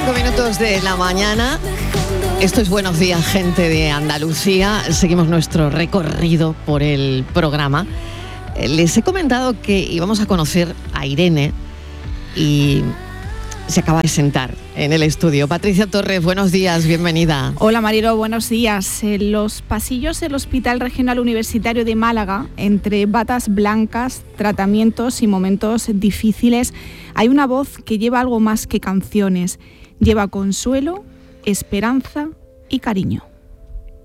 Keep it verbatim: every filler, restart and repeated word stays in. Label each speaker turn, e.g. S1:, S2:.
S1: cinco minutos de la mañana. Esto es Buenos Días, gente de Andalucía. Seguimos nuestro recorrido por el programa. Les he comentado que íbamos a conocer a Irene y se acaba de sentar en el estudio. Patricia Torres, buenos días, bienvenida.
S2: Hola Marilo, buenos días. En los pasillos del Hospital Regional Universitario de Málaga, entre batas blancas, tratamientos y momentos difíciles, hay una voz que lleva algo más que canciones. Lleva consuelo, esperanza y cariño.